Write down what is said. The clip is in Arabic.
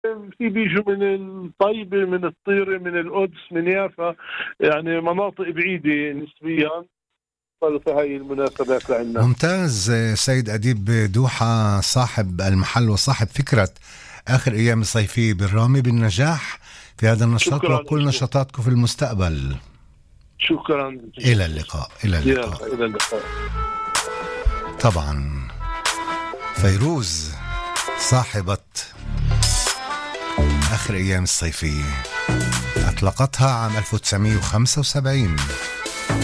في بيجوا من الطيبة، من الطيرة، من القدس، من يافا، يعني مناطق بعيدة نسبيا. في هاي المناسبات لعنا. ممتاز. سيد أديب دوحة، صاحب المحل وصاحب فكرة آخر أيام الصيفية بالرامي، بالنجاح في هذا النشاط شكرا وكل لكم. نشاطاتكم في المستقبل. شكرا إلى جزيلا. اللقاء. إلى اللقاء. يلا إلى اللقاء. طبعا فيروز صاحبة آخر أيام الصيفية أطلقتها عام 1975.